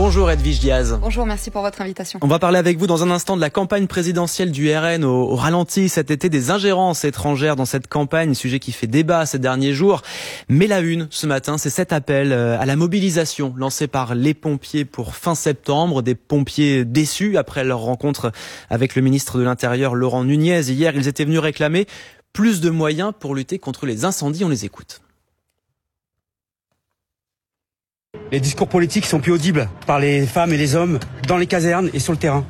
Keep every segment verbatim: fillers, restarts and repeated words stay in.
Bonjour Edwige Diaz. Bonjour, merci pour votre invitation. On va parler avec vous dans un instant de la campagne présidentielle du R N au, au ralenti cet été, des ingérences étrangères dans cette campagne, sujet qui fait débat ces derniers jours. Mais la une ce matin, c'est cet appel à la mobilisation lancé par les pompiers pour fin septembre. Des pompiers déçus après leur rencontre avec le ministre de l'Intérieur Laurent Nunez. Hier, ils étaient venus réclamer plus de moyens pour lutter contre les incendies. On les écoute. Les discours politiques sont plus audibles par les femmes et les hommes dans les casernes et sur le terrain.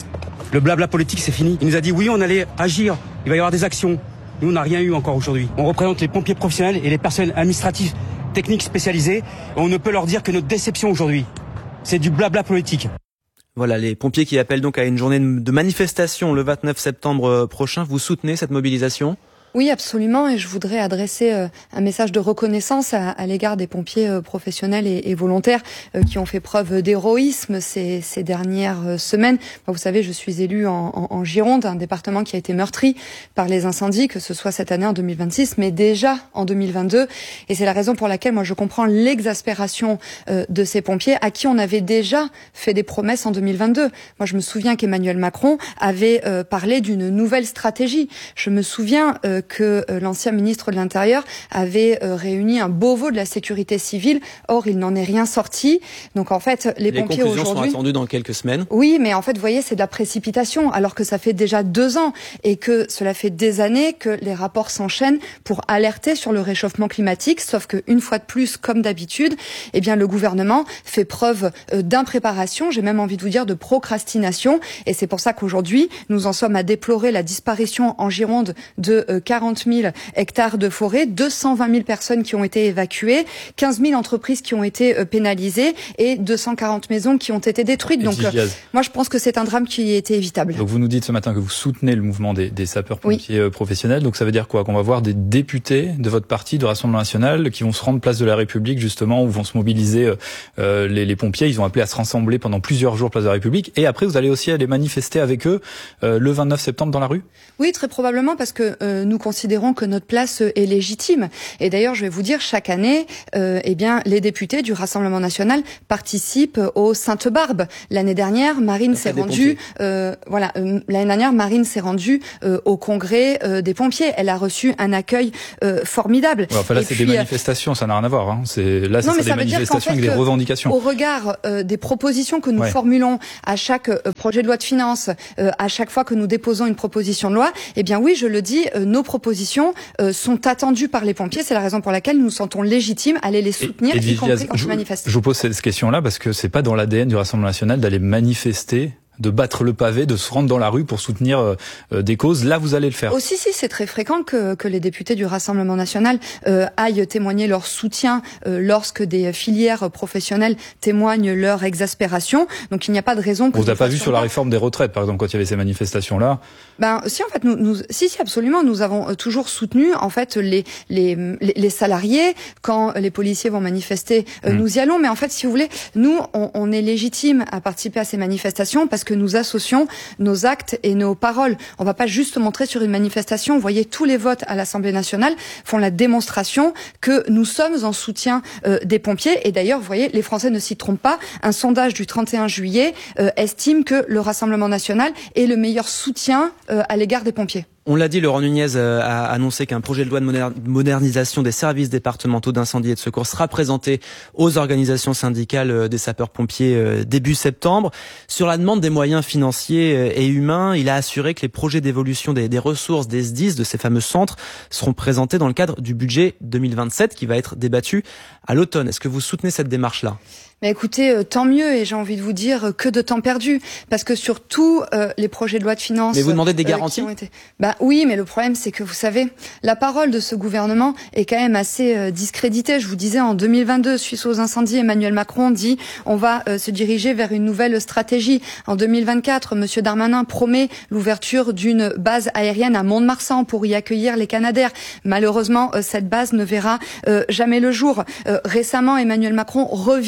Le blabla politique, c'est fini. Il nous a dit oui, on allait agir, il va y avoir des actions. Nous, on n'a rien eu encore aujourd'hui. On représente les pompiers professionnels et les personnels administratifs, techniques spécialisés. On ne peut leur dire que notre déception aujourd'hui, c'est du blabla politique. Voilà, les pompiers qui appellent donc à une journée de manifestation le vingt-neuf septembre prochain. Vous soutenez cette mobilisation ? Oui, absolument, et je voudrais adresser euh, un message de reconnaissance à, à l'égard des pompiers euh, professionnels et, et volontaires euh, qui ont fait preuve d'héroïsme ces, ces dernières euh, semaines. Moi, vous savez, je suis élue en, en, en Gironde, un département qui a été meurtri par les incendies, que ce soit cette année en deux mille vingt-six, mais déjà en deux mille vingt-deux. Et c'est la raison pour laquelle moi je comprends l'exaspération euh, de ces pompiers à qui on avait déjà fait des promesses en deux mille vingt-deux. Moi, je me souviens qu'Emmanuel Macron avait euh, parlé d'une nouvelle stratégie. Je me souviens euh, que euh, l'ancien ministre de l'Intérieur avait euh, réuni un Beauvau de la sécurité civile. Or, il n'en est rien sorti. Donc, en fait, les, les pompiers conclusions aujourd'hui... sont attendues dans quelques semaines. Oui, mais en fait, vous voyez, c'est de la précipitation, alors que ça fait déjà deux ans et que cela fait des années que les rapports s'enchaînent pour alerter sur le réchauffement climatique. Sauf que, une fois de plus, comme d'habitude, eh bien, le gouvernement fait preuve euh, d'impréparation. J'ai même envie de vous dire de procrastination. Et c'est pour ça qu'aujourd'hui, nous en sommes à déplorer la disparition en Gironde de euh, quarante mille hectares de forêt, deux cent vingt mille personnes qui ont été évacuées, quinze mille entreprises qui ont été pénalisées et deux cent quarante maisons qui ont été détruites. Donc, euh, moi, je pense que c'est un drame qui était évitable. Donc, vous nous dites ce matin que vous soutenez le mouvement des, des sapeurs-pompiers oui. professionnels. Donc, ça veut dire quoi? Qu'on va voir des députés de votre parti, de Rassemblement National, qui vont se rendre place de la République, justement, où vont se mobiliser euh, les, les pompiers. Ils ont appelé à se rassembler pendant plusieurs jours place de la République. Et après, vous allez aussi aller manifester avec eux euh, le vingt-neuf septembre dans la rue? Oui, très probablement, parce que euh, nous considérons que notre place est légitime. Et d'ailleurs, je vais vous dire, chaque année, euh, eh bien, les députés du Rassemblement National participent aux Sainte-Barbe. L'année dernière, Marine s'est rendue, euh, voilà, euh, l'année dernière, Marine s'est rendue euh, au congrès euh, des pompiers. Elle a reçu un accueil euh, formidable. Ouais, enfin là, c'est puis, des manifestations, ça n'a rien à voir. Hein. C'est là, c'est des manifestations avec des revendications. Au regard euh, des propositions que nous ouais. formulons à chaque euh, projet de loi de finances, euh, à chaque fois que nous déposons une proposition de loi, eh bien oui, je le dis, euh, nos propositions euh, sont attendues par les pompiers. C'est la raison pour laquelle nous nous sentons légitimes à aller les soutenir, et, et y compris Diaz, quand ils manifestent. Je vous pose cette question-là parce que c'est pas dans l'A D N du Rassemblement National d'aller manifester, de battre le pavé, de se rendre dans la rue pour soutenir euh, des causes. Là, vous allez le faire. Aussi, si, c'est très fréquent que, que les députés du Rassemblement National euh, aillent témoigner leur soutien euh, lorsque des filières professionnelles témoignent leur exaspération. Donc, il n'y a pas de raison que... On vous a pas vu sur la réforme des retraites, par exemple, quand il y avait ces manifestations-là? Ben, si, en fait, nous, nous, si, si, absolument, nous avons toujours soutenu, en fait, les, les, les salariés. Quand les policiers vont manifester, euh, mmh. nous y allons. Mais en fait, si vous voulez, nous, on, on est légitime à participer à ces manifestations parce que nous associons nos actes et nos paroles. On ne va pas juste montrer sur une manifestation. Vous voyez, tous les votes à l'Assemblée nationale font la démonstration que nous sommes en soutien euh, des pompiers. Et d'ailleurs, vous voyez, les Français ne s'y trompent pas. Un sondage du trente et un juillet euh, estime que le Rassemblement national est le meilleur soutien euh, à l'égard des pompiers. On l'a dit, Laurent Nunez a annoncé qu'un projet de loi de modernisation des services départementaux d'incendie et de secours sera présenté aux organisations syndicales des sapeurs-pompiers début septembre. Sur la demande des moyens financiers et humains, il a assuré que les projets d'évolution des, des ressources des S D I S, de ces fameux centres, seront présentés dans le cadre du budget deux mille vingt-sept qui va être débattu à l'automne. Est-ce que vous soutenez cette démarche-là ? Mais écoutez, euh, tant mieux, et j'ai envie de vous dire euh, que de temps perdu, parce que sur tous euh, les projets de loi de finances... Mais vous demandez des garanties euh, été... Bah oui, mais le problème, c'est que vous savez, la parole de ce gouvernement est quand même assez euh, discréditée. Je vous disais, en deux mille vingt-deux, suite aux incendies, Emmanuel Macron dit on va euh, se diriger vers une nouvelle stratégie. En deux mille vingt-quatre, Monsieur Darmanin promet l'ouverture d'une base aérienne à Mont-de-Marsan pour y accueillir les Canadair. Malheureusement, euh, cette base ne verra euh, jamais le jour. Euh, récemment, Emmanuel Macron revient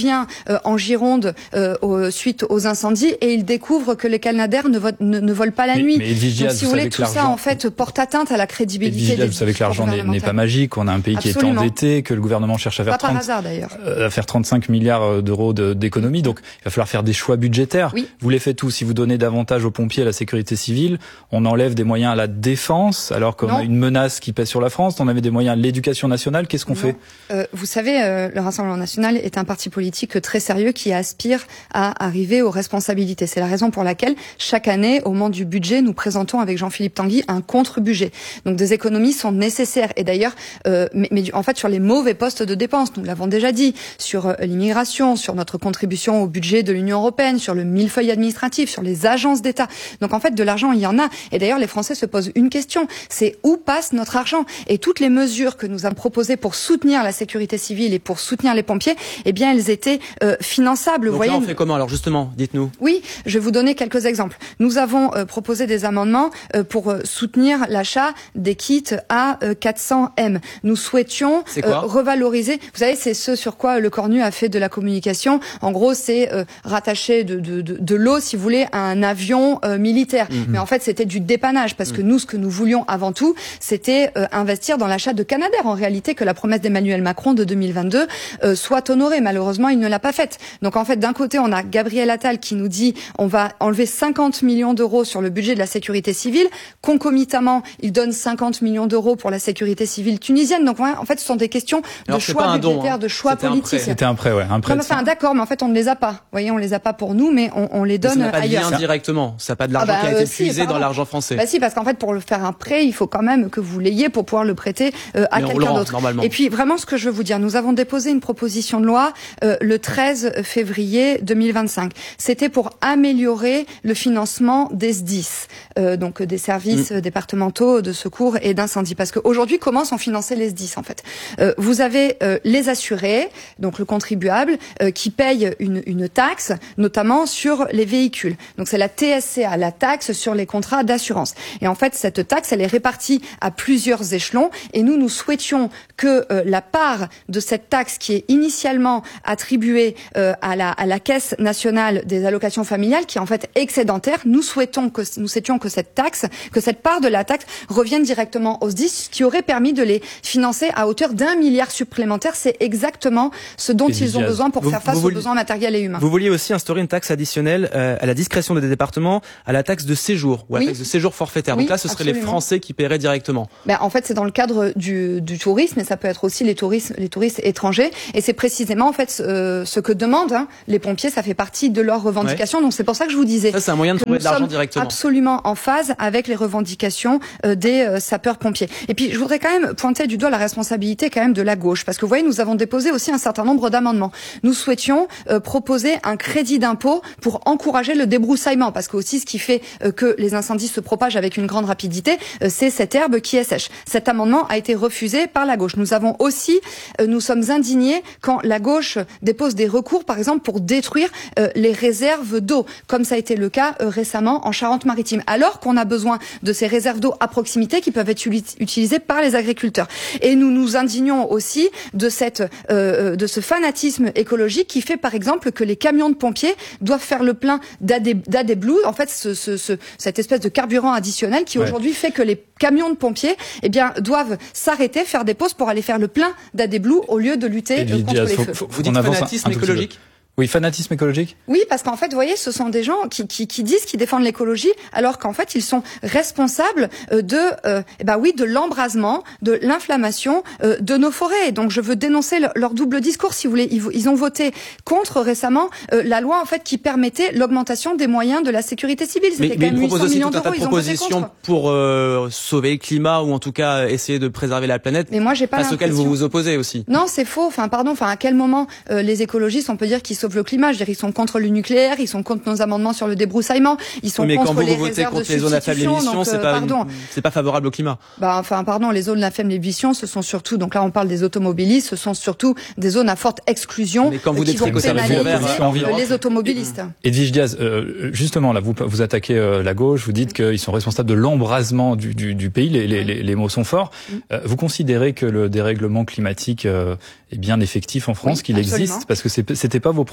euh, en Gironde euh, au, suite aux incendies et ils découvrent que les Canadair ne, vo ne, ne volent pas la mais, nuit. Mais Edwige Diaz, Donc, si vous voulez, tout ça en fait porte atteinte à la crédibilité. Edwige Diaz, vous savez que l'argent n'est pas magique. On a un pays Absolument. qui est endetté, que le gouvernement cherche à faire, pas trente, par hasard, d'ailleurs. Euh, à faire trente-cinq milliards d'euros d'économies. Donc il va falloir faire des choix budgétaires. Oui. Vous les faites tous. Si vous donnez davantage aux pompiers, à la sécurité civile, on enlève des moyens à la défense, alors qu'on a une menace qui pèse sur la France. On avait des moyens à l'éducation nationale. Qu'est-ce qu'on fait? euh, Vous savez, euh, le Rassemblement national est un parti politique très sérieux qui aspire à arriver aux responsabilités. C'est la raison pour laquelle chaque année, au moment du budget, nous présentons avec Jean-Philippe Tanguy un contre-budget. Donc des économies sont nécessaires. Et d'ailleurs, euh, mais, mais en fait sur les mauvais postes de dépenses, nous l'avons déjà dit, sur euh, l'immigration, sur notre contribution au budget de l'Union européenne, sur le millefeuille administratif, sur les agences d'État. Donc en fait, de l'argent, il y en a. Et d'ailleurs, les Français se posent une question, c'est où passe notre argent? Et toutes les mesures que nous avons proposées pour soutenir la sécurité civile et pour soutenir les pompiers, eh bien, elles étaient euh, finançables. Donc vous voyez, là, on fait comment? Alors justement, dites-nous. Oui, je vais vous donner quelques exemples. Nous avons euh, proposé des amendements euh, pour euh, soutenir l'achat des kits A quatre cents M. Nous souhaitions euh, revaloriser. Vous savez, c'est ce sur quoi Le Cornu a fait de la communication. En gros, c'est euh, rattacher de, de, de, de l'eau, si vous voulez, à un avion euh, militaire. Mmh. Mais en fait, c'était du dépannage parce mmh. que nous, ce que nous voulions avant tout, c'était euh, investir dans l'achat de Canadair. En réalité, que la promesse d'Emmanuel Macron de deux mille vingt-deux euh, soit honorée. Malheureusement, il ne l'a pas faite. Donc en fait, d'un côté, on a Gabriel Attal qui nous dit on va enlever cinquante millions d'euros sur le budget de la sécurité civile. Concomitamment, il donne cinquante millions d'euros pour la sécurité civile tunisienne. Donc en fait, ce sont des questions Alors, de choix budgétaires, hein. de choix politiques. C'était un prêt, ouais. Un prêt. Enfin, d'accord, mais en fait, on ne les a pas. Vous voyez, on les a pas pour nous, mais on, on les donne mais ça n'a pas ailleurs. De lien directement. Ça n'a pas de l'argent ah bah, qui a été si, puisé dans l'argent français. Bah si, parce qu'en fait, pour le faire un prêt, il faut quand même que vous l'ayez pour pouvoir le prêter euh, à quelqu'un d'autre. Et puis, vraiment, ce que je veux vous dire, nous avons déposé une proposition de loi euh, le treize février deux mille vingt-cinq. C'était pour améliorer le financement des S D I S, euh, donc des services mmh. départementaux de secours et d'incendie. Parce qu'aujourd'hui, comment sont financés les S D I S en fait? euh, Vous avez euh, les assurés, donc le contribuable, euh, qui paye une, une taxe, notamment sur les véhicules. Donc c'est la T S C A, la taxe sur les contrats d'assurance. Et en fait, cette taxe, elle est répartie à plusieurs échelons. Et nous, nous souhaitions que euh, la part de cette taxe qui est initialement attribuée euh, à la à la Caisse nationale des allocations familiales, qui est en fait excédentaire, nous souhaitons que nous souhaitions que cette taxe, que cette part de la taxe revienne directement aux S D I S, ce qui aurait permis de les financer à hauteur d'un milliard supplémentaire. C'est exactement ce dont et ils ont besoin pour vous, faire face vous aux vouliez, besoins matériels et humains. Vous vouliez aussi instaurer une taxe additionnelle euh, à la discrétion des départements, à la taxe de séjour ou à la oui. taxe de séjour forfaitaire. Oui, Donc là, ce absolument. seraient les Français qui paieraient directement. Ben, en fait, c'est dans le cadre du, du tourisme, et ça peut être aussi les touristes, les touristes étrangers. Et c'est précisément en fait euh, ce que demandent hein, les pompiers. Ça fait partie de leurs revendications. Ouais. Donc c'est pour ça que je vous disais. Ça, c'est un moyen de trouver de l'argent directement. Absolument en phase avec les revendications euh, des euh, sapeurs-pompiers. Et puis, je voudrais quand même pointer du doigt la responsabilité quand même de la gauche, parce que vous voyez, nous avons déposé aussi un certain nombre d'amendements. Nous souhaitions euh, proposer un crédit d'impôt pour encourager le débroussaillement, parce que aussi ce qui fait euh, que les incendies se propagent avec une grande rapidité, euh, c'est cette herbe qui est sèche. Cet amendement a été refusé par la gauche. Nous avons aussi, euh, nous sommes indignés quand la gauche dépose des recours, par exemple, pour détruire euh, les réserves d'eau, comme ça a été le cas euh, récemment en Charente-Maritime, alors qu'on a besoin de ces réserves d'eau à proximité qui peuvent être utilisées par les agriculteurs. Et nous nous indignons aussi de cette, euh, de ce fanatisme écologique qui fait, par exemple, que les camions de pompiers doivent faire le plein d'A D Blue, en fait, ce, ce, ce, cette espèce de carburant additionnel qui ouais. aujourd'hui fait que les camions de pompiers, eh bien, doivent s'arrêter, faire des pauses pour aller faire le plein d'A D Blue au lieu de lutter Edwige contre Diaz, les faut, feux. faut, faut Vous dites fanatisme écologique? Oui, fanatisme écologique. Oui, parce qu'en fait, vous voyez, ce sont des gens qui, qui, qui disent qu'ils défendent l'écologie, alors qu'en fait, ils sont responsables de, euh, eh ben oui, de l'embrasement, de l'inflammation euh, de nos forêts. Donc, je veux dénoncer le, leur double discours, si vous voulez. Ils, ils ont voté contre récemment euh, la loi en fait qui permettait l'augmentation des moyens de la sécurité civile. Mais, mais ils proposent aussi tout un tas de propositions pour euh, sauver le climat ou en tout cas essayer de préserver la planète. Mais moi, j'ai pas face auquel vous vous opposez aussi. Non, c'est faux. Enfin, pardon. Enfin, à quel moment euh, les écologistes, on peut dire qu'ils sauvent le climat? Je veux dire, ils sont contre le nucléaire, ils sont contre nos amendements sur le débroussaillement, ils sont oui, mais contre quand vous, les vous votez contre les zones à faible émission, c'est pas, c'est pas favorable au climat. Bah, enfin, pardon, les zones à faible émission, ce sont surtout, donc là, on parle des automobilistes, ce sont surtout des zones à forte exclusion mais quand vous qui vont pénaliser les automobilistes. Edwige Diaz, euh, justement, là, vous, vous attaquez euh, la gauche, vous dites qu'ils sont responsables de l'embrasement du, du, du pays, les, les, les, les mots sont forts. Euh, vous considérez que le dérèglement climatique euh, est bien effectif en France, oui, qu'il absolument. existe? Parce que c'était pas vos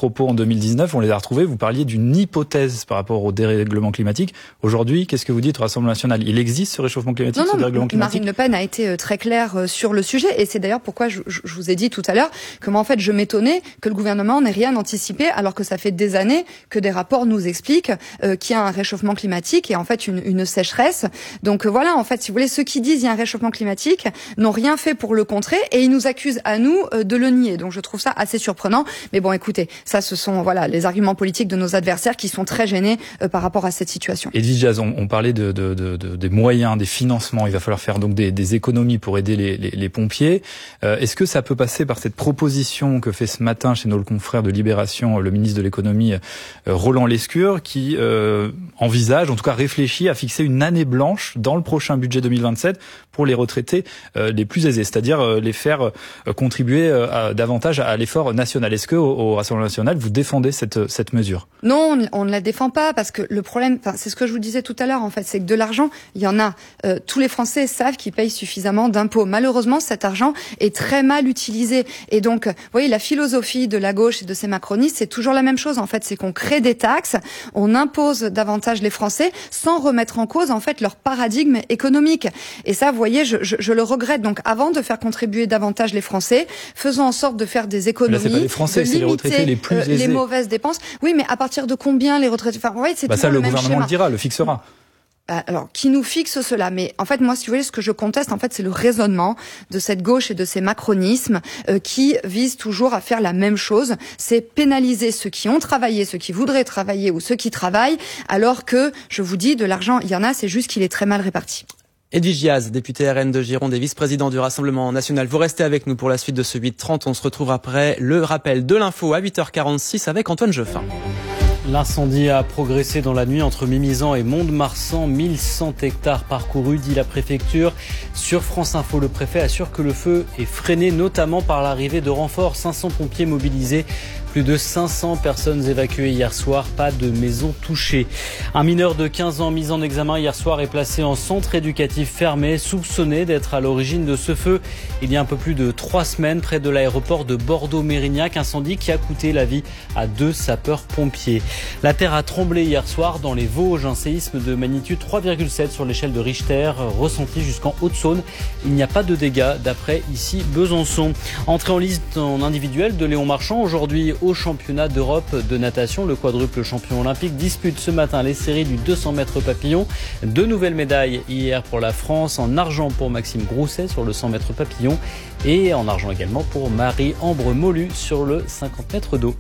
propos en deux mille dix-neuf, on les a retrouvés, vous parliez d'une hypothèse par rapport au dérèglement climatique. Aujourd'hui, qu'est-ce que vous dites au Rassemblement national? Il existe ce réchauffement climatique, non, non, ce dérèglement climatique? Marine Le Pen a été très claire sur le sujet et c'est d'ailleurs pourquoi je, je, je vous ai dit tout à l'heure que moi, en fait, je m'étonnais que le gouvernement n'ait rien anticipé alors que ça fait des années que des rapports nous expliquent euh, qu'il y a un réchauffement climatique et en fait une, une sécheresse. Donc euh, voilà, en fait, si vous voulez, ceux qui disent il y a un réchauffement climatique n'ont rien fait pour le contrer et ils nous accusent à nous euh, de le nier. Donc je trouve ça assez surprenant. Mais bon, écoutez, ça, ce sont voilà les arguments politiques de nos adversaires qui sont très gênés euh, par rapport à cette situation. Edwige Diaz, on, on parlait de, de, de, de, des moyens, des financements. Il va falloir faire donc des, des économies pour aider les, les, les pompiers. Euh, est-ce que ça peut passer par cette proposition que fait ce matin chez nos confrères de Libération le ministre de l'économie euh, Roland Lescure, qui euh, envisage, en tout cas réfléchit à fixer une année blanche dans le prochain budget deux mille vingt-sept pour les retraités euh, les plus aisés, c'est-à-dire euh, les faire euh, contribuer euh, à, davantage à l'effort national. Est-ce que au, au Rassemblement national vous défendez cette cette mesure? Non, on ne la défend pas parce que le problème, enfin c'est ce que je vous disais tout à l'heure en fait, c'est que de l'argent, il y en a. Euh, tous les Français savent qu'ils payent suffisamment d'impôts. Malheureusement, cet argent est très mal utilisé et donc, vous voyez, la philosophie de la gauche et de ces macronistes, c'est toujours la même chose en fait, c'est qu'on crée des taxes, on impose davantage les Français sans remettre en cause en fait leur paradigme économique. Et ça, vous voyez, je, je, je le regrette. Donc, avant de faire contribuer davantage les Français, faisons en sorte de faire des économies, là, c'est pas les Français, c'est les retraités les plus euh, aisés. Les mauvaises dépenses. Oui, mais à partir de combien les retraités? Enfin, vous voyez, c'est bah, toujours ça, le, le même gouvernement schéma. le dira, le fixera. Alors, qui nous fixe cela? Mais en fait, moi, si vous voulez, ce que je conteste, en fait, c'est le raisonnement de cette gauche et de ces macronismes euh, qui visent toujours à faire la même chose. C'est pénaliser ceux qui ont travaillé, ceux qui voudraient travailler ou ceux qui travaillent, alors que, je vous dis, de l'argent, il y en a, c'est juste qu'il est très mal réparti. Edwige Diaz, député R N de Gironde et vice-président du Rassemblement national. Vous restez avec nous pour la suite de ce huit trente. On se retrouve après le rappel de l'info à huit heures quarante-six avec Antoine Jeuffin. L'incendie a progressé dans la nuit entre Mimizan et Mont-de-Marsan. mille cent hectares parcourus, dit la préfecture. Sur France Info, le préfet assure que le feu est freiné, notamment par l'arrivée de renforts. cinq cents pompiers mobilisés. Plus de cinq cents personnes évacuées hier soir, pas de maisons touchées. Un mineur de quinze ans mis en examen hier soir est placé en centre éducatif fermé, soupçonné d'être à l'origine de ce feu. Il y a un peu plus de trois semaines, près de l'aéroport de Bordeaux-Mérignac, incendie qui a coûté la vie à deux sapeurs-pompiers. La terre a tremblé hier soir dans les Vosges, un séisme de magnitude trois virgule sept sur l'échelle de Richter, ressenti jusqu'en Haute-Saône. Il n'y a pas de dégâts d'après ici Besançon. Entrée en liste en individuel de Léon Marchand aujourd'hui au championnat d'Europe de natation. Le quadruple champion olympique dispute ce matin les séries du deux cents mètres papillon. Deux nouvelles médailles hier pour la France, en argent pour Maxime Grousset sur le cent mètres papillon et en argent également pour Marie-Ambre Molu sur le cinquante mètres d'eau.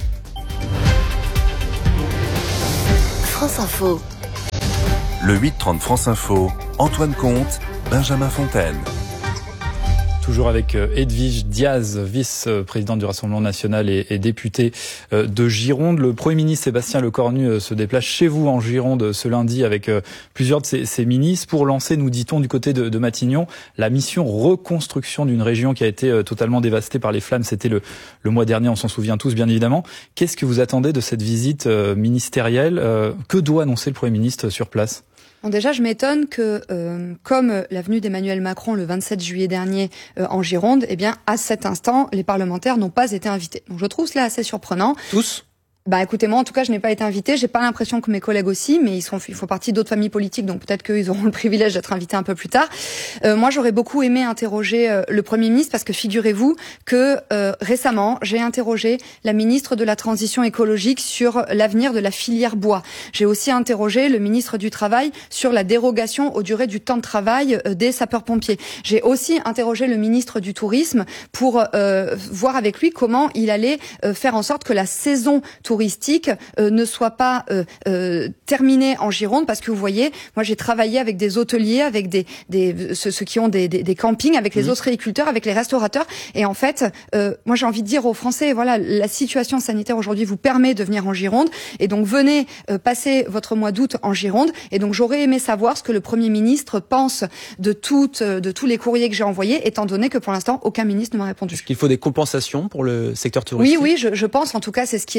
France Info. Le huit trente France Info, Antoine Comte, Benjamin Fontaine. Toujours avec Edwige Diaz, vice-présidente du Rassemblement national et, et députée de Gironde. Le Premier ministre Sébastien Lecornu se déplace chez vous en Gironde ce lundi avec plusieurs de ses, ses ministres pour lancer, nous dit-on, du côté de, de Matignon, la mission reconstruction d'une région qui a été totalement dévastée par les flammes. C'était le, le mois dernier, on s'en souvient tous bien évidemment. Qu'est-ce que vous attendez de cette visite ministérielle? Que doit annoncer le Premier ministre sur place? Bon, déjà, je m'étonne que, euh, comme la venue d'Emmanuel Macron le vingt-sept juillet dernier euh, en Gironde, eh bien, à cet instant, les parlementaires n'ont pas été invités. Donc, je trouve cela assez surprenant. Tous ? Bah, écoutez, moi, en tout cas, je n'ai pas été invitée. J'ai pas l'impression que mes collègues aussi, mais ils sont, ils font partie d'autres familles politiques, donc peut-être qu'ils auront le privilège d'être invités un peu plus tard. Euh, moi, j'aurais beaucoup aimé interroger euh, le Premier ministre parce que figurez-vous que euh, récemment, j'ai interrogé la ministre de la Transition écologique sur l'avenir de la filière bois. J'ai aussi interrogé le ministre du Travail sur la dérogation aux durées du temps de travail euh, des sapeurs-pompiers. J'ai aussi interrogé le ministre du Tourisme pour euh, voir avec lui comment il allait euh, faire en sorte que la saison touristique touristique euh, ne soit pas euh, euh, terminée en Gironde, parce que vous voyez, moi j'ai travaillé avec des hôteliers, avec des, des ceux, ceux qui ont des, des, des campings, avec les mmh. ostréiculteurs, avec les restaurateurs, et en fait, euh, moi j'ai envie de dire aux Français, voilà, la situation sanitaire aujourd'hui vous permet de venir en Gironde, et donc venez euh, passer votre mois d'août en Gironde, et donc j'aurais aimé savoir ce que le Premier ministre pense de toutes, de tous les courriers que j'ai envoyés, étant donné que pour l'instant aucun ministre ne m'a répondu. Est-ce qu'il faut des compensations pour le secteur touristique? Oui, oui, je, je pense, en tout cas c'est ce qui est demandé.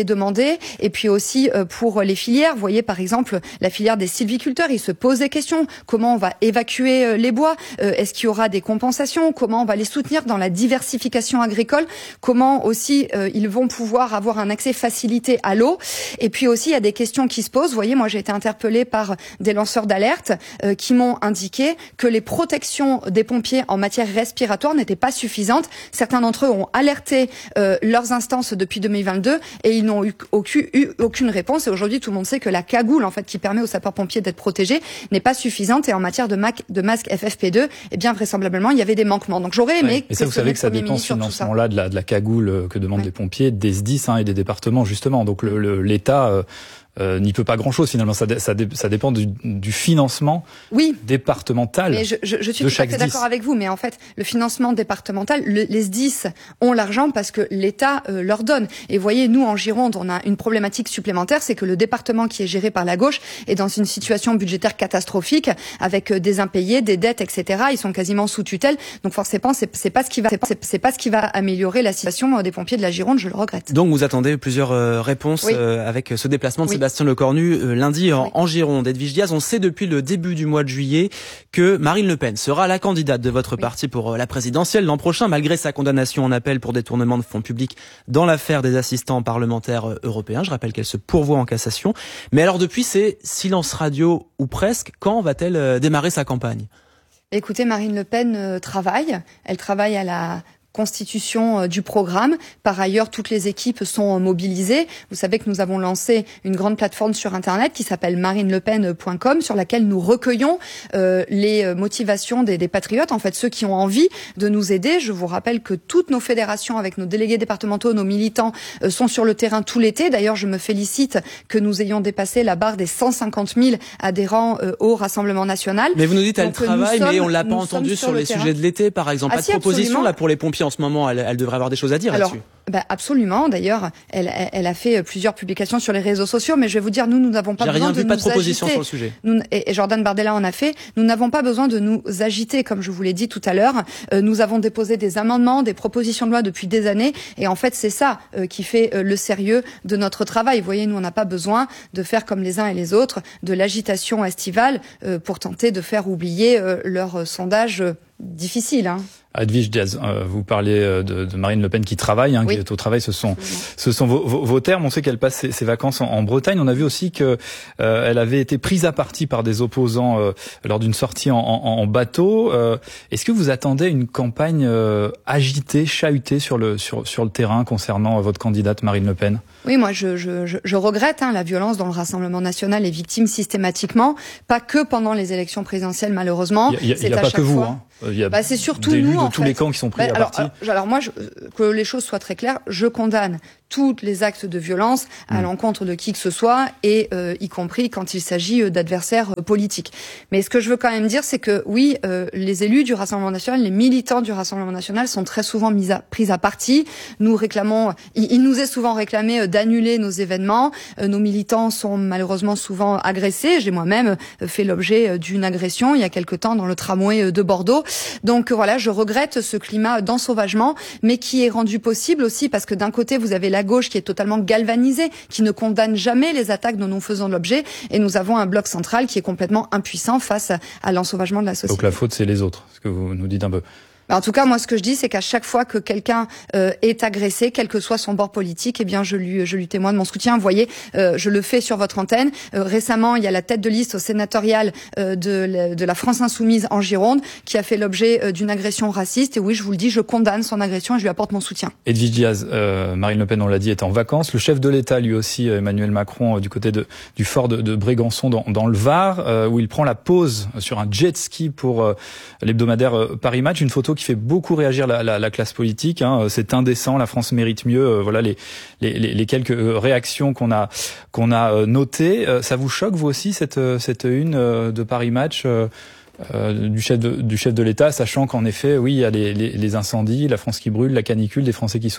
demandé. Et puis aussi euh, pour les filières, vous voyez par exemple la filière des sylviculteurs, ils se posent des questions. Comment on va évacuer euh, les bois? euh, Est-ce qu'il y aura des compensations? Comment on va les soutenir dans la diversification agricole? Comment aussi euh, ils vont pouvoir avoir un accès facilité à l'eau? Et puis aussi il y a des questions qui se posent. Vous voyez, moi j'ai été interpellée par des lanceurs d'alerte euh, qui m'ont indiqué que les protections des pompiers en matière respiratoire n'étaient pas suffisantes. Certains d'entre eux ont alerté euh, leurs instances depuis deux mille vingt-deux et ils n'ont eu aucune, eu aucune réponse. Et aujourd'hui, tout le monde sait que la cagoule, en fait, qui permet aux sapeurs-pompiers d'être protégés, n'est pas suffisante. Et en matière de, mac, de masque F F P deux, eh bien vraisemblablement, il y avait des manquements. Donc j'aurais aimé. Ouais. Et ça, vous savez que ça dépend ce financement-là de la, de la cagoule que demandent ouais. les pompiers, des S D I S hein, et des départements justement. Donc le, le, l'État euh, Euh, n'y peut pas grand-chose finalement, ça, ça, ça dépend du, du financement oui. départemental mais je, je, je suis de tout chaque à fait d'accord S D I S. avec vous, mais en fait, le financement départemental, le, les S D I S ont l'argent parce que l'État euh, leur donne. Et vous voyez, nous en Gironde, on a une problématique supplémentaire, c'est que le département qui est géré par la gauche est dans une situation budgétaire catastrophique, avec euh, des impayés, des dettes, et cetera. Ils sont quasiment sous tutelle, donc forcément, c'est, c'est pas ce qui va, c'est pas, c'est pas ce qui va améliorer la situation des pompiers de la Gironde. Je le regrette. Donc vous attendez plusieurs euh, réponses oui. euh, avec ce déplacement de oui. Sébastien Lecornu euh, lundi en, oui. en Gironde. Edwige Diaz, on sait depuis le début du mois de juillet que Marine Le Pen sera la candidate de votre oui. parti pour euh, la présidentielle l'an prochain, malgré sa condamnation en appel pour détournement de fonds publics dans l'affaire des assistants parlementaires euh, européens. Je rappelle qu'elle se pourvoit en cassation. Mais alors depuis, c'est silence radio ou presque. Quand va-t-elle euh, démarrer sa campagne? Écoutez, Marine Le Pen euh, travaille. Elle travaille à la constitution du programme. Par ailleurs, toutes les équipes sont mobilisées. Vous savez que nous avons lancé une grande plateforme sur Internet qui s'appelle marine le pen point com, sur laquelle nous recueillons euh, les motivations des, des patriotes, en fait ceux qui ont envie de nous aider. Je vous rappelle que toutes nos fédérations, avec nos délégués départementaux, nos militants, euh, sont sur le terrain tout l'été. D'ailleurs, je me félicite que nous ayons dépassé la barre des cent cinquante mille adhérents euh, au Rassemblement national. Mais vous nous dites, elle travaille, mais on l'a pas entendu sur, sur les terrain. Sujets de l'été, par exemple. Ah, pas si, de proposition là pour les pompiers en ce moment, elle, elle devrait avoir des choses à dire Alors, là-dessus. Bah absolument. D'ailleurs, elle, elle a fait plusieurs publications sur les réseaux sociaux, mais je vais vous dire, nous, nous n'avons pas J'ai besoin rien de vu, nous pas de proposition agiter. sur le sujet. Nous, et Jordan Bardella en a fait. Nous n'avons pas besoin de nous agiter, comme je vous l'ai dit tout à l'heure. Euh, nous avons déposé des amendements, des propositions de loi depuis des années, et en fait, c'est ça euh, qui fait euh, le sérieux de notre travail. Vous voyez, nous, on n'a pas besoin de faire comme les uns et les autres de l'agitation estivale euh, pour tenter de faire oublier euh, leur euh, sondage euh, difficile. Hein. Edwige Diaz, euh, vous parlez de, de Marine Le Pen qui travaille, hein, oui. qui est au travail. Ce sont, ce sont vos, vos, vos termes. On sait qu'elle passe ses, ses vacances en, en Bretagne. On a vu aussi que euh, elle avait été prise à partie par des opposants euh, lors d'une sortie en, en, en bateau. Euh, est-ce que vous attendez une campagne euh, agitée, chahutée sur le sur sur le terrain concernant euh, votre candidate Marine Le Pen? Oui, moi je je je, je regrette hein, la violence dont le Rassemblement national est victime systématiquement, pas que pendant les élections présidentielles malheureusement. Il y a, il y a pas que vous. Hein. Il y a bah, c'est surtout nous, de en tous fait. les camps qui sont pris bah, à alors, partie. Alors, alors moi, je, que les choses soient très claires, je condamne tous les actes de violence à mmh. l'encontre de qui que ce soit, et euh, y compris quand il s'agit d'adversaires euh, politiques. Mais ce que je veux quand même dire, c'est que oui, euh, les élus du Rassemblement national, les militants du Rassemblement national sont très souvent mis à, pris à partie. Nous réclamons, il, il nous est souvent réclamé euh, d'annuler nos événements. Euh, nos militants sont malheureusement souvent agressés. J'ai moi-même euh, fait l'objet euh, d'une agression il y a quelque temps dans le tramway euh, de Bordeaux. Donc euh, voilà, je regrette ce climat d'ensauvagement, mais qui est rendu possible aussi parce que d'un côté, vous avez la gauche qui est totalement galvanisée, qui ne condamne jamais les attaques dont nous faisons l'objet, et nous avons un bloc central qui est complètement impuissant face à, à l'ensauvagement de la société. Donc la faute, c'est les autres, ce que vous nous dites un peu. En tout cas, moi, ce que je dis, c'est qu'à chaque fois que quelqu'un euh, est agressé, quel que soit son bord politique, eh bien, je lui, je lui témoigne mon soutien. Vous voyez, euh, je le fais sur votre antenne. Euh, récemment, il y a la tête de liste au sénatorial euh, de, la, de la France Insoumise en Gironde qui a fait l'objet euh, d'une agression raciste. Et oui, je vous le dis, je condamne son agression et je lui apporte mon soutien. Edwige Diaz, euh, Marine Le Pen, on l'a dit, est en vacances. Le chef de l'État, lui aussi, Emmanuel Macron, euh, du côté de, du fort de, de Brégançon, dans, dans le Var, euh, où il prend la pause sur un jet ski pour euh, l'hebdomadaire euh, Paris Match. Une photo qui fait beaucoup réagir La, la, la classe politique, hein. C'est indécent, la France mérite mieux. Euh, voilà les, les, les quelques réactions qu'on a qu'on a notées. Euh, ça vous choque vous aussi cette cette une euh, de Paris Match euh, euh, du chef de, du chef de l'État, sachant qu'en effet, oui, il y a les, les, les incendies, la France qui brûle, la canicule, des Français qui souffrent.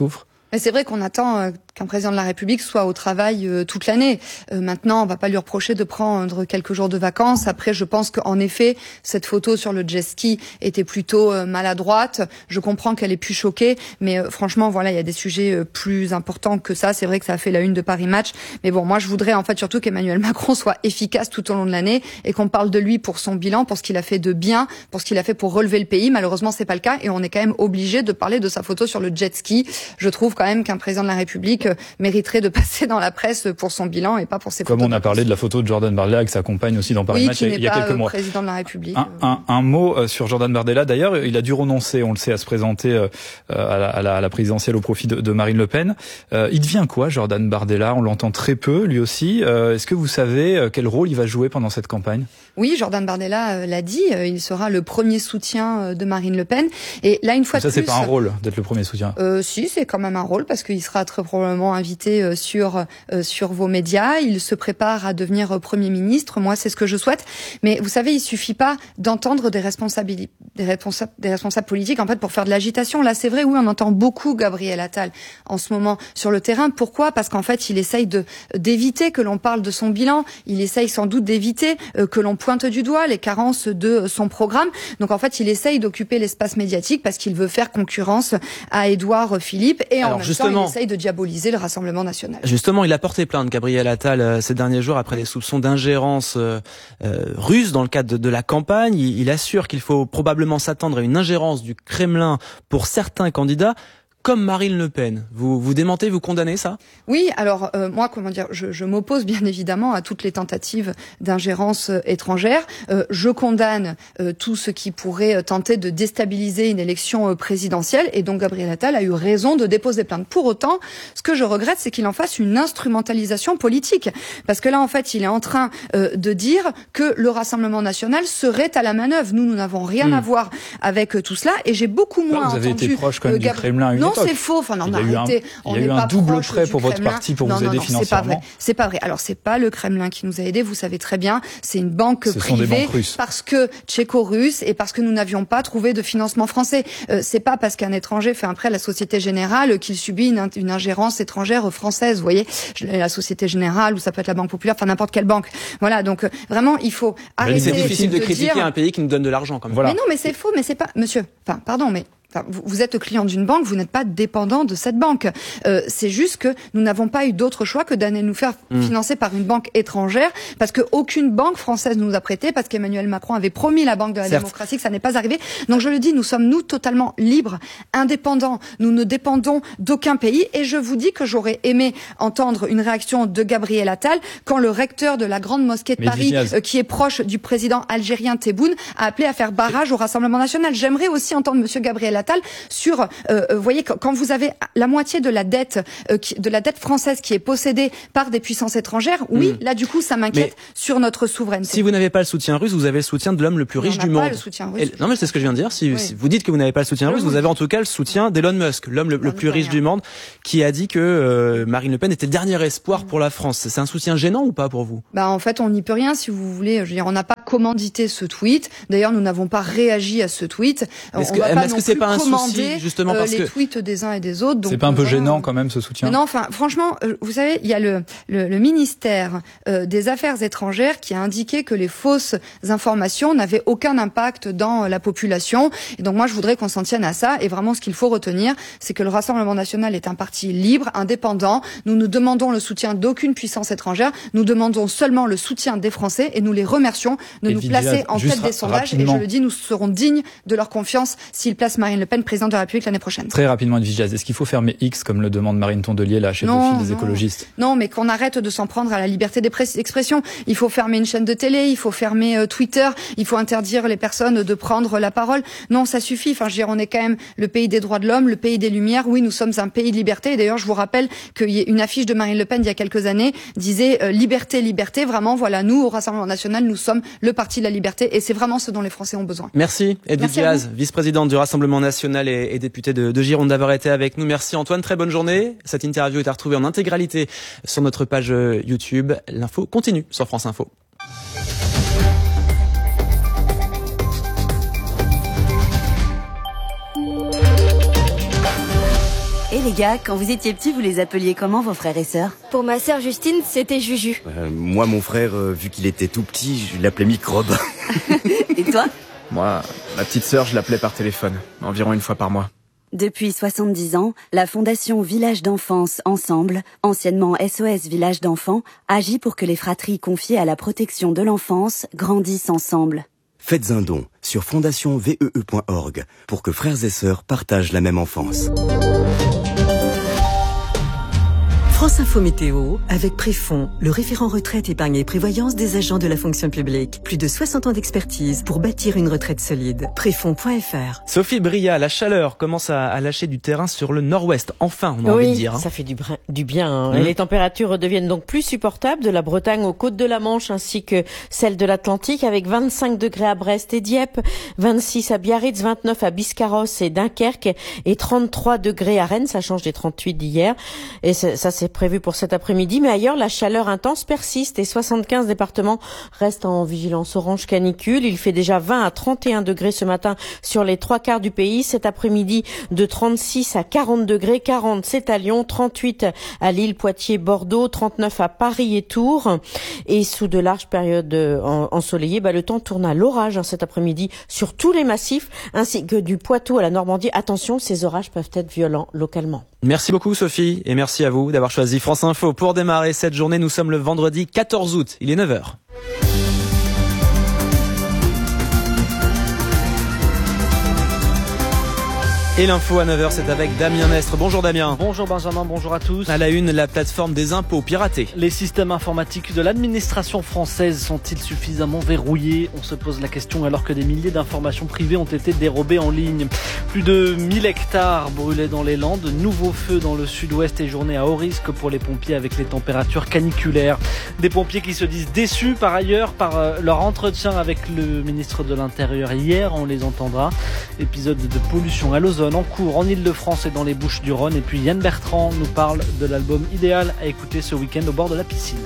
Mais c'est vrai qu'on attend euh, qu'un président de la République soit au travail euh, toute l'année. Euh, maintenant, on va pas lui reprocher de prendre quelques jours de vacances. Après, je pense qu'en effet, cette photo sur le jet ski était plutôt euh, maladroite. Je comprends qu'elle ait pu choquer, mais euh, franchement, voilà, il y a des sujets euh, plus importants que ça. C'est vrai que ça a fait la une de Paris Match, mais bon, moi, je voudrais en fait surtout qu'Emmanuel Macron soit efficace tout au long de l'année et qu'on parle de lui pour son bilan, pour ce qu'il a fait de bien, pour ce qu'il a fait pour relever le pays. Malheureusement, c'est pas le cas et on est quand même obligé de parler de sa photo sur le jet ski. Je trouve quand même qu'un président de la République mériterait de passer dans la presse pour son bilan et pas pour ses Comme photos. Comme on a parlé de la photo de Jordan Bardella avec sa compagne aussi dans Paris oui, Match il y a quelques pas, mois. Président de la République. Un, un, un mot sur Jordan Bardella. D'ailleurs, il a dû renoncer, on le sait, à se présenter à la, à la, à la présidentielle au profit de, de Marine Le Pen. Euh, il devient quoi, Jordan Bardella? On l'entend très peu, lui aussi. Euh, est-ce que vous savez quel rôle il va jouer pendant cette campagne? Oui, Jordan Bardella l'a dit. Il sera le premier soutien de Marine Le Pen. Et là, une fois ça, de plus, c'est pas un rôle d'être le premier soutien. Euh, si, c'est quand même un rôle parce qu'il sera très probablement invité sur euh, sur vos médias. Il se prépare à devenir Premier ministre. Moi, c'est ce que je souhaite. Mais vous savez, il suffit pas d'entendre des responsabilités, des responsables, des responsables politiques en fait pour faire de l'agitation. Là, c'est vrai, oui, on entend beaucoup Gabriel Attal en ce moment sur le terrain. Pourquoi? Parce qu'en fait, il essaye de d'éviter que l'on parle de son bilan. Il essaye sans doute d'éviter euh, que l'on pointe du doigt les carences de son programme. Donc en fait, il essaye d'occuper l'espace médiatique parce qu'il veut faire concurrence à Édouard Philippe et en Alors, même justement, temps, il essaye de diaboliser le Rassemblement national. Justement, il a porté plainte, Gabriel Attal, euh, ces derniers jours après des soupçons d'ingérence euh, euh, russe dans le cadre de, de la campagne. Il, il assure qu'il faut probablement s'attendre à une ingérence du Kremlin pour certains candidats, comme Marine Le Pen. Vous vous démentez, vous condamnez ça? Oui, alors euh, moi, comment dire, je, je m'oppose bien évidemment à toutes les tentatives d'ingérence euh, étrangère. Euh, je condamne euh, tout ce qui pourrait euh, tenter de déstabiliser une élection euh, présidentielle. Et donc Gabriel Attal a eu raison de déposer plainte. Pour autant, ce que je regrette, c'est qu'il en fasse une instrumentalisation politique, parce que là, en fait, il est en train euh, de dire que le Rassemblement national serait à la manœuvre. Nous, nous n'avons rien mmh. à voir avec euh, tout cela. Et j'ai beaucoup moins bah, vous avez entendu. Été proche quand même euh, Gab... du Kremlin. Non, c'est faux. Enfin, non, il y a arrêtez. eu un, il y a eu un double prêt pour votre parti pour non, vous non, aider non, financièrement. C'est pas vrai. C'est pas vrai. Alors, c'est pas le Kremlin qui nous a aidés. Vous savez très bien. C'est une banque Ce privée parce que tchéco-russe et parce que nous n'avions pas trouvé de financement français. Euh, c'est pas parce qu'un étranger fait un prêt à la Société Générale qu'il subit une, une ingérence étrangère française. Vous voyez, la Société Générale ou ça peut être la Banque Populaire, enfin n'importe quelle banque. Voilà. Donc euh, vraiment, il faut arrêter. C'est difficile de, de critiquer dire... un pays qui nous donne de l'argent, quand même. Voilà. Mais non, mais c'est faux. Mais c'est pas, monsieur. Enfin, pardon, mais. Enfin, vous, vous êtes client d'une banque, vous n'êtes pas dépendant de cette banque. Euh, c'est juste que nous n'avons pas eu d'autre choix que d'aller nous faire mmh. financer par une banque étrangère, parce que aucune banque française nous a prêté, parce qu'Emmanuel Macron avait promis la banque de la Certes. démocratie, que ça n'est pas arrivé. Donc je le dis, nous sommes nous totalement libres, indépendants. Nous ne dépendons d'aucun pays. Et je vous dis que j'aurais aimé entendre une réaction de Gabriel Attal quand le recteur de la grande mosquée de Mais Paris, euh, qui est proche du président algérien Tebboune, a appelé à faire barrage au Rassemblement national. J'aimerais aussi entendre Monsieur Gabriel Attal sur, euh, vous voyez, quand vous avez la moitié de la dette, euh, qui, de la dette française qui est possédée par des puissances étrangères, oui, mmh. là du coup, ça m'inquiète mais sur notre souveraineté. Si vous n'avez pas le soutien russe, vous avez le soutien de l'homme le plus mais riche on du pas monde. Le soutien russe. Et, non, mais c'est ce que je viens de dire. Si, oui. si vous dites que vous n'avez pas le soutien russe, vous avez en tout cas le soutien d'Elon Musk, l'homme le, le plus riche du monde, qui a dit que euh, Marine Le Pen était le dernier espoir pour la France. C'est un soutien gênant ou pas pour vous? Bah en fait, on n'y peut rien, si vous voulez. Je veux dire, on n'a pas commandité ce tweet. D'ailleurs, nous n'avons pas réagi à ce tweet. Est-ce on que, va pas est-ce non que c'est plus pas un commander, souci justement euh, parce les que tweets des uns et des autres. C'est pas un peu voilà. gênant quand même ce soutien? Non, enfin, franchement, euh, vous savez, il y a le, le, le ministère euh, des Affaires étrangères qui a indiqué que les fausses informations n'avaient aucun impact dans euh, la population. Et donc moi, je voudrais qu'on s'en tienne à ça. Et vraiment, ce qu'il faut retenir, c'est que le Rassemblement national est un parti libre, indépendant. Nous ne demandons le soutien d'aucune puissance étrangère. Nous demandons seulement le soutien des Français et nous les remercions de et nous Viviane, placer en tête des sondages. Rapidement. Et je le dis, nous serons dignes de leur confiance s'ils placent Marine Le Pen présidente de la République l'année prochaine. Très rapidement, Edwige, est-ce qu'il faut fermer X comme le demande Marine Tondelier, la chef de file des non. écologistes? Non, mais qu'on arrête de s'en prendre à la liberté d'expression. Il faut fermer une chaîne de télé, il faut fermer euh, Twitter, il faut interdire les personnes de prendre la parole. Non, ça suffit. Enfin, je veux dire, on est quand même le pays des droits de l'homme, le pays des Lumières. Oui, nous sommes un pays de liberté. Et d'ailleurs, je vous rappelle qu'il y a une affiche de Marine Le Pen il y a quelques années disait euh, liberté, liberté. Vraiment, voilà, nous, au Rassemblement national, nous sommes le parti de la liberté et c'est vraiment ce dont les Français ont besoin. Merci, Edwige Diaz, vice-présidente du Rassemblement national et, et députée de, de Gironde, d'avoir été avec nous. Merci Antoine, très bonne journée. Cette interview est à retrouver en intégralité sur notre page YouTube. L'info continue sur France Info. Et les gars, quand vous étiez petits, vous les appeliez comment vos frères et sœurs? Pour ma sœur Justine, c'était Juju. Euh, moi, mon frère, euh, vu qu'il était tout petit, je l'appelais Microbe. Et toi? Moi, ma petite sœur, je l'appelais par téléphone, environ une fois par mois. Depuis soixante-dix ans, la Fondation Village d'Enfance Ensemble, anciennement S O S Village d'Enfants, agit pour que les fratries confiées à la protection de l'enfance grandissent ensemble. Faites un don sur fondation vee point org pour que frères et sœurs partagent la même enfance. France Info Météo, avec Préfond, le référent retraite, épargne et prévoyance des agents de la fonction publique. Plus de soixante ans d'expertise pour bâtir une retraite solide. Préfond point f r. Sophie Bria, la chaleur commence à, à lâcher du terrain sur le nord-ouest. Enfin, on a oui, envie de dire. Hein. Ça fait du, brin, du bien. Hein. Mmh. Les températures redeviennent donc plus supportables de la Bretagne aux côtes de la Manche ainsi que celles de l'Atlantique, avec vingt-cinq degrés à Brest et Dieppe, vingt-six à Biarritz, vingt-neuf à Biscarrosse et Dunkerque et trente-trois degrés à Rennes. Ça change des trente-huit d'hier. Et ça, c'est prévu pour cet après-midi, mais ailleurs, la chaleur intense persiste et soixante-quinze départements restent en vigilance orange canicule. Il fait déjà vingt à trente et un degrés ce matin sur les trois quarts du pays. Cet après-midi, de trente-six à quarante degrés, quarante c'est à Lyon, trente-huit à Lille, Poitiers, Bordeaux, trente-neuf à Paris et Tours. Et sous de larges périodes ensoleillées, bah, le temps tourne à l'orage hein, cet après-midi sur tous les massifs, ainsi que du Poitou à la Normandie. Attention, ces orages peuvent être violents localement. Merci beaucoup Sophie et merci à vous d'avoir choisi France Info pour démarrer cette journée. Nous sommes le vendredi quatorze août, il est neuf heures. Et l'info à neuf heures, c'est avec Damien Mestre. Bonjour Damien. Bonjour Benjamin, bonjour à tous. À la une, la plateforme des impôts piratée. Les systèmes informatiques de l'administration française sont-ils suffisamment verrouillés? On se pose la question alors que des milliers d'informations privées ont été dérobées en ligne. Plus de mille hectares brûlés dans les Landes. Nouveau feu dans le sud-ouest et journée à haut risque pour les pompiers avec les températures caniculaires. Des pompiers qui se disent déçus par ailleurs par leur entretien avec le ministre de l'Intérieur hier. On les entendra. Épisode de pollution à l'ozone en cours en Ile-de-France et dans les Bouches-du-Rhône. Et puis Yann Bertrand nous parle de l'album idéal à écouter ce week-end au bord de la piscine.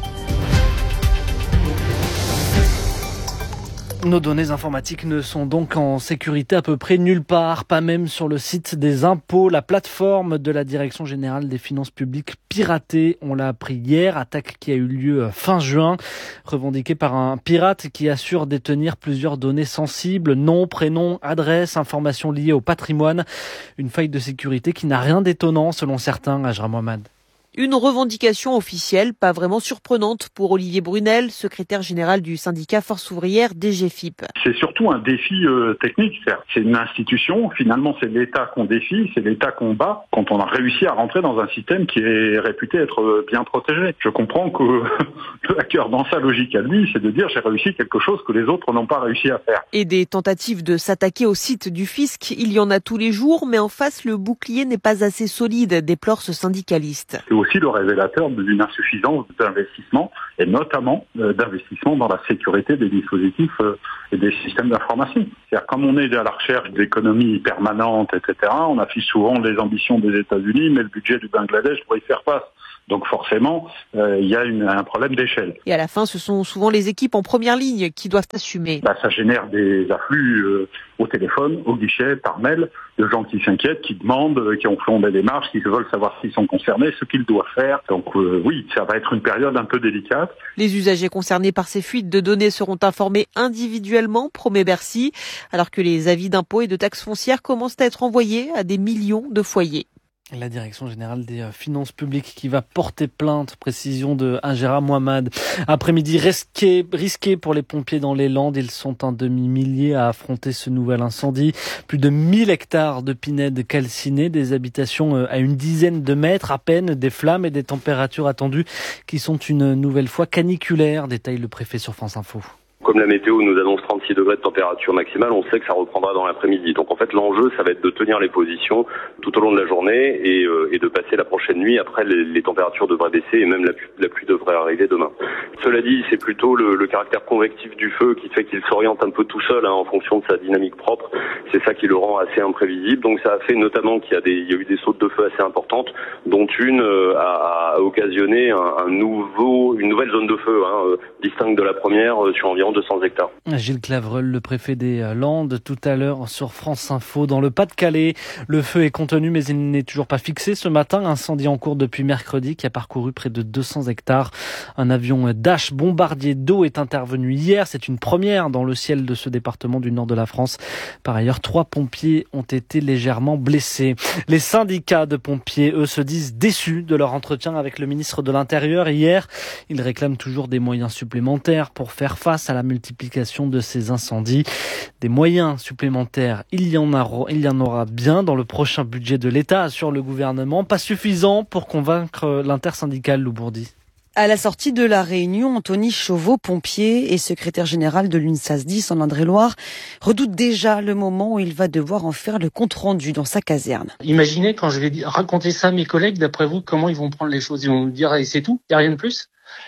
Nos données informatiques ne sont donc en sécurité à peu près nulle part, pas même sur le site des impôts. La plateforme de la Direction Générale des Finances Publiques piratée, on l'a appris hier, attaque qui a eu lieu fin juin, revendiquée par un pirate qui assure détenir plusieurs données sensibles, nom, prénom, adresse, informations liées au patrimoine. Une faille de sécurité qui n'a rien d'étonnant selon certains, Ajra Mohamed. Une revendication officielle, pas vraiment surprenante pour Olivier Brunel, secrétaire général du syndicat Force ouvrière D G F I P. C'est surtout un défi euh, technique. C'est une institution, finalement c'est l'État qu'on défie, c'est l'État qu'on bat quand on a réussi à rentrer dans un système qui est réputé être bien protégé. Je comprends que le hacker, dans sa logique à lui, c'est de dire j'ai réussi quelque chose que les autres n'ont pas réussi à faire. Et des tentatives de s'attaquer au site du fisc, il y en a tous les jours, mais en face le bouclier n'est pas assez solide, déplore ce syndicaliste. C'est aussi le révélateur d'une insuffisance d'investissement et notamment euh, d'investissement dans la sécurité des dispositifs euh, et des systèmes d'information. C'est-à-dire comme on est à la recherche d'économies permanentes, et cetera, on affiche souvent les ambitions des États-Unis, mais le budget du Bangladesh pour y faire face. Donc forcément, euh, il y a une, un problème d'échelle. Et à la fin, ce sont souvent les équipes en première ligne qui doivent assumer. Bah, ça génère des afflux euh, au téléphone, au guichet, par mail, de gens qui s'inquiètent, qui demandent, euh, qui ont fait des démarches, qui veulent savoir s'ils sont concernés, ce qu'ils doivent faire. Donc euh, oui, ça va être une période un peu délicate. Les usagers concernés par ces fuites de données seront informés individuellement, promet Bercy, alors que les avis d'impôts et de taxes foncières commencent à être envoyés à des millions de foyers. La Direction Générale des Finances Publiques qui va porter plainte, précision de Ajra Mohamed. Après-midi risqué, risqué pour les pompiers dans les Landes. Ils sont un demi-millier à affronter ce nouvel incendie. Plus de mille hectares de pinèdes calcinées, des habitations à une dizaine de mètres à peine, des flammes et des températures attendues qui sont une nouvelle fois caniculaires. Détaille le préfet sur France Info. Comme la météo nous annonce trente-six degrés de température maximale, on sait que ça reprendra dans l'après-midi. Donc en fait, l'enjeu, ça va être de tenir les positions tout au long de la journée et, euh, et de passer la prochaine nuit. Après, les, les températures devraient baisser et même la, la pluie devrait devrait arriver demain. Cela dit, c'est plutôt le, le caractère convectif du feu qui fait qu'il s'oriente un peu tout seul hein, en fonction de sa dynamique propre. C'est ça qui le rend assez imprévisible. Donc ça a fait notamment qu'il y a, des, il y a eu des sautes de feu assez importantes, dont une euh, a, a occasionné un, un nouveau, une nouvelle zone de feu hein, euh, distincte de la première euh, sur environ deux cents hectares. Gilles Clavreul, le préfet des Landes, tout à l'heure sur France Info. Dans le Pas-de-Calais, le feu est contenu mais il n'est toujours pas fixé ce matin. Incendie en cours depuis mercredi qui a parcouru près de deux cents hectares. Un avion Dash bombardier d'eau est intervenu hier. C'est une première dans le ciel de ce département du nord de la France. Par ailleurs, trois pompiers ont été légèrement blessés. Les syndicats de pompiers, eux, se disent déçus de leur entretien avec le ministre de l'Intérieur hier. Ils réclament toujours des moyens supplémentaires pour faire face à la multiplication de ces incendies. Des moyens supplémentaires, il y en aura, il y en aura bien dans le prochain budget de l'État, assure le gouvernement. Pas suffisant pour convaincre l'intersyndicale Loubourdi. À la sortie de la réunion, Anthony Chauveau, pompier et secrétaire général de l'UNSAS dix en Indre-et-Loire, redoute déjà le moment où il va devoir en faire le compte-rendu dans sa caserne. Imaginez quand je vais raconter ça à mes collègues, d'après vous, comment ils vont prendre les choses? Ils vont me dire, et c'est tout? Il n'y a rien de plus?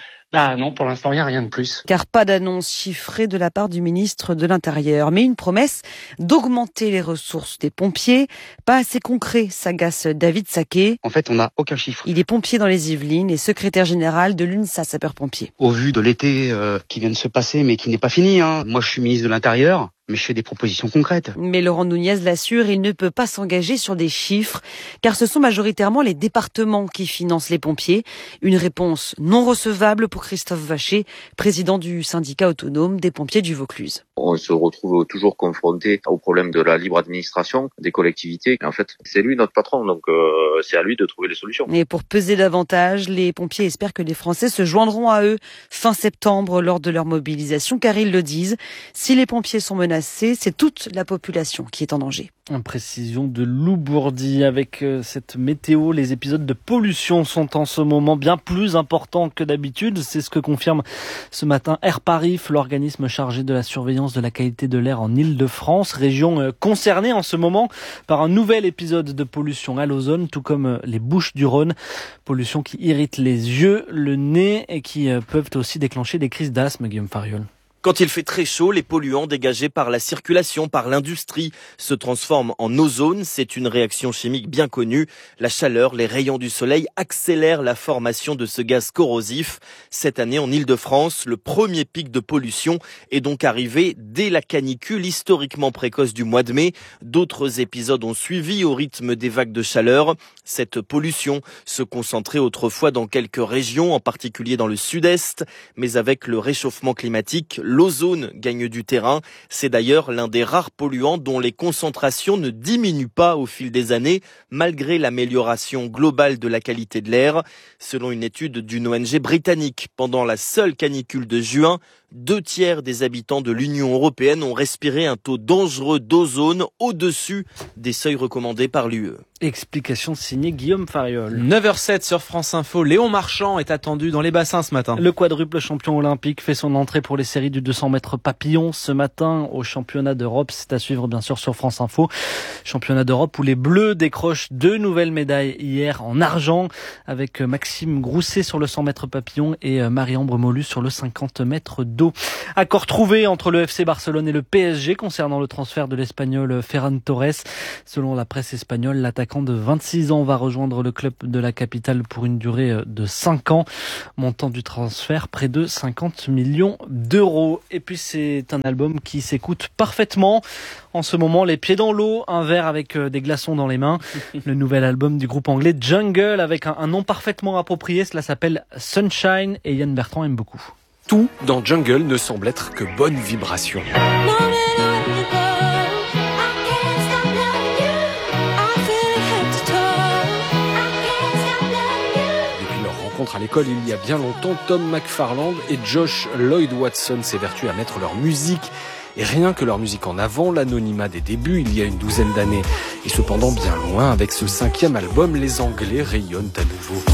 Ah non, pour l'instant, il n'y a rien de plus. Car pas d'annonce chiffrée de la part du ministre de l'Intérieur, mais une promesse d'augmenter les ressources des pompiers. Pas assez concret, s'agace David Saquet. En fait, on n'a aucun chiffre. Il est pompier dans les Yvelines et secrétaire général de l'UNSAS sapeurs-pompiers. Au vu de l'été euh, qui vient de se passer, mais qui n'est pas fini, hein. Moi je suis ministre de l'Intérieur, mais je fais des propositions concrètes. Mais Laurent Nunez l'assure, il ne peut pas s'engager sur des chiffres, car ce sont majoritairement les départements qui financent les pompiers. Une réponse non recevable pour Christophe Vacher, président du syndicat autonome des pompiers du Vaucluse. On se retrouve toujours confronté au problème de la libre administration des collectivités. En fait, c'est lui notre patron, donc euh, c'est à lui de trouver les solutions. Et pour peser davantage, les pompiers espèrent que les Français se joindront à eux fin septembre lors de leur mobilisation, car ils le disent, si les pompiers sont menacés, c'est toute la population qui est en danger. Une précision de Loubourdi. Avec cette météo, les épisodes de pollution sont en ce moment bien plus importants que d'habitude. C'est ce que confirme ce matin Air Paris, l'organisme chargé de la surveillance de la qualité de l'air en Île-de-France, région concernée en ce moment par un nouvel épisode de pollution à l'ozone, tout comme les Bouches-du-Rhône. Pollution qui irrite les yeux, le nez et qui peuvent aussi déclencher des crises d'asthme, Guillaume Fariol. Quand il fait très chaud, les polluants dégagés par la circulation, par l'industrie, se transforment en ozone. C'est une réaction chimique bien connue. La chaleur, les rayons du soleil accélèrent la formation de ce gaz corrosif. Cette année, en Île-de-France, le premier pic de pollution est donc arrivé dès la canicule historiquement précoce du mois de mai. D'autres épisodes ont suivi au rythme des vagues de chaleur. Cette pollution se concentrait autrefois dans quelques régions, en particulier dans le sud-est. Mais avec le réchauffement climatique, l'ozone gagne du terrain. C'est d'ailleurs l'un des rares polluants dont les concentrations ne diminuent pas au fil des années, malgré l'amélioration globale de la qualité de l'air. Selon une étude d'une O N G britannique, pendant la seule canicule de juin, deux tiers des habitants de l'Union européenne ont respiré un taux dangereux d'ozone au-dessus des seuils recommandés par l'U E. Explication signée Guillaume Fariol. neuf heures sept sur France Info. Léon Marchand est attendu dans les bassins ce matin. Le quadruple champion olympique fait son entrée pour les séries du deux cents mètres papillon ce matin au championnat d'Europe. C'est à suivre bien sûr sur France Info. Championnat d'Europe où les Bleus décrochent deux nouvelles médailles hier en argent avec Maxime Grousset sur le cent mètres papillon et Marie-Ambre Molus sur le cinquante mètres d'eau. Accord trouvé entre le F C Barcelone et le P S G concernant le transfert de l'Espagnol Ferran Torres. Selon la presse espagnole, l'attaquant de vingt-six ans va rejoindre le club de la capitale pour une durée de cinq ans. Montant du transfert, près de cinquante millions d'euros. Et puis c'est un album qui s'écoute parfaitement. En ce moment, les pieds dans l'eau, un verre avec des glaçons dans les mains. Le nouvel album du groupe anglais Jungle avec un, un nom parfaitement approprié. Cela s'appelle Sunshine et Yann Bertrand aime beaucoup. Tout dans Jungle ne semble être que bonne vibration. Depuis leur rencontre à l'école il y a bien longtemps, Tom McFarland et Josh Lloyd Watson s'évertuent à mettre leur musique et rien que leur musique en avant, l'anonymat des débuts il y a une douzaine d'années. Et cependant bien loin, avec ce cinquième album, les Anglais rayonnent à nouveau.